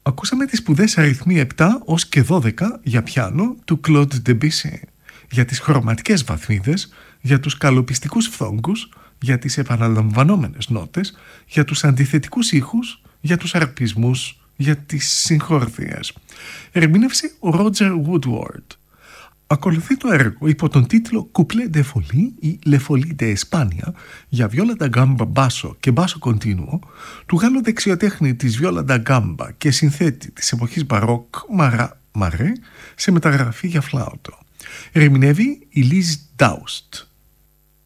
Ακούσαμε τις σπουδές αριθμοί 7 ως και 12 για πιάνο του Claude Debussy, για τις χρωματικές βαθμίδες, για τους καλοπιστικούς φθόγκους, για τις επαναλαμβανόμενες νότες, για τους αντιθετικούς ήχους, για τους αρπισμούς, για τις συγχορδίες. Ερμήνευσε ο Roger Woodward. Ακολουθεί το έργο υπό τον τίτλο «Couplet de Folie» ή «Le Folie de Espagne» για βιόλα da gamba μπάσο και μπάσο κοντίνουο του Γάλλου δεξιοτέχνη της βιόλα da gamba και συνθέτη της εποχής μπαρόκ Marat Marais σε μεταγραφή για φλάουτο. Ερμηνεύει η Liz Daust.